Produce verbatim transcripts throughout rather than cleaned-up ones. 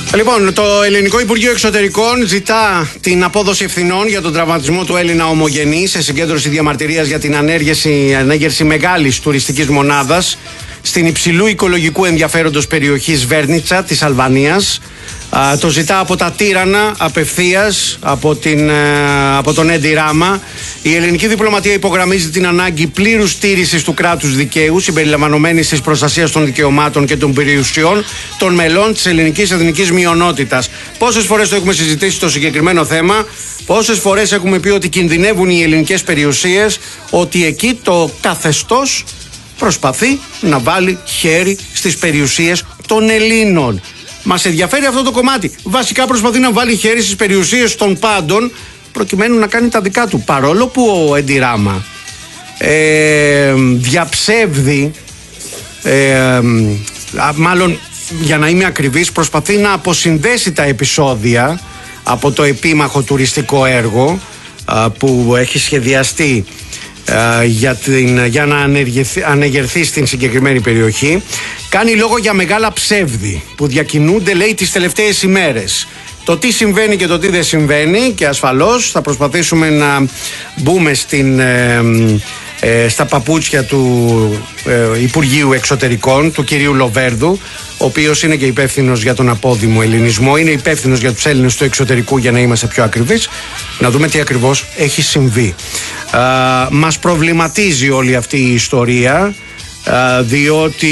Λοιπόν, το Ελληνικό Υπουργείο Εξωτερικών ζητά την απόδοση ευθυνών για τον τραυματισμό του Έλληνα ομογενή σε συγκέντρωση διαμαρτυρίας για την ανέργεση, ανέγερση μεγάλης τουριστικής μονάδας στην υψηλού οικολογικού ενδιαφέροντος περιοχή Σβέρνιτσα της Αλβανίας. Α, το ζητά από τα Τύρανα απευθείας από, την, από τον Έντι Ράμα. Η ελληνική διπλωματία υπογραμμίζει την ανάγκη πλήρους στήρησης του κράτους δικαίου συμπεριλαμβανομένης της προστασίας των δικαιωμάτων και των περιουσιών των μελών της ελληνικής εθνικής μειονότητας. Πόσες φορές το έχουμε συζητήσει το συγκεκριμένο θέμα, πόσες φορές έχουμε πει ότι κινδυνεύουν οι ελληνικές περιουσίες, ότι εκεί το καθεστώς προσπαθεί να βάλει χέρι στις περιουσίες των Ελλήνων. Μας ενδιαφέρει αυτό το κομμάτι. Βασικά προσπαθεί να βάλει χέρι στις περιουσίες των πάντων προκειμένου να κάνει τα δικά του. Παρόλο που ο Έντι Ράμα ε, διαψεύδει, ε, μάλλον για να είμαι ακριβής, προσπαθεί να αποσυνδέσει τα επεισόδια από το επίμαχο τουριστικό έργο α, που έχει σχεδιαστεί α, για, την, για να ανεγερθεί στην συγκεκριμένη περιοχή. Κάνει λόγο για μεγάλα ψεύδη που διακινούνται, λέει, τις τελευταίες ημέρες. Το τι συμβαίνει και το τι δεν συμβαίνει, και ασφαλώς θα προσπαθήσουμε να μπούμε στην, ε, ε, στα παπούτσια του ε, Υπουργείου Εξωτερικών, του κυρίου Λοβέρδου, ο οποίος είναι και υπεύθυνος για τον απόδημο ελληνισμό, είναι υπεύθυνος για τους Έλληνες του εξωτερικού, για να είμαστε πιο ακριβείς, να δούμε τι ακριβώς έχει συμβεί. Α, μας προβληματίζει όλη αυτή η ιστορία, α, διότι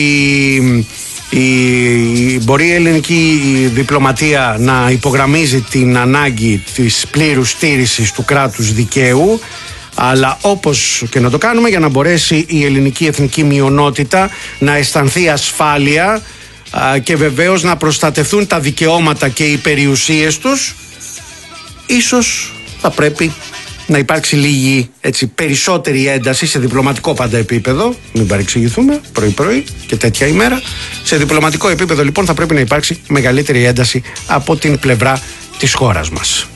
Η, μπορεί η ελληνική διπλωματία να υπογραμμίζει την ανάγκη της πλήρους στήρησης του κράτους δικαίου, αλλά όπως και να το κάνουμε, για να μπορέσει η ελληνική εθνική μειονότητα να αισθανθεί ασφάλεια α, και βεβαίως να προστατευτούν τα δικαιώματα και οι περιουσίες τους, ίσως θα πρέπει να υπάρξει λίγη, έτσι, περισσότερη ένταση σε διπλωματικό πάντα επίπεδο. Μην παρεξηγηθούμε πρωί-πρωί και τέτοια ημέρα. Σε διπλωματικό επίπεδο λοιπόν θα πρέπει να υπάρξει μεγαλύτερη ένταση από την πλευρά της χώρας μας.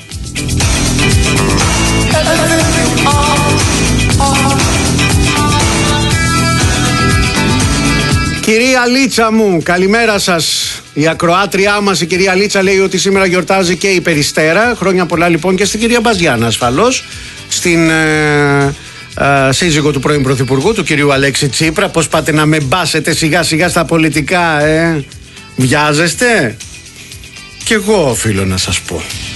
Κυρία Λίτσα μου, καλημέρα σας. Η ακροάτριά μας, η κυρία Λίτσα, λέει ότι σήμερα γιορτάζει και η Περιστέρα. Χρόνια πολλά λοιπόν και στην κυρία Μπαζιάννα, ασφαλώς, στην ε, ε, σύζυγο του πρώην Πρωθυπουργού, του κυρίου Αλέξη Τσίπρα. Πώς πάτε να με μπάσετε σιγά σιγά στα πολιτικά, ε? Βιάζεστε? Κι εγώ οφείλω να σας πω.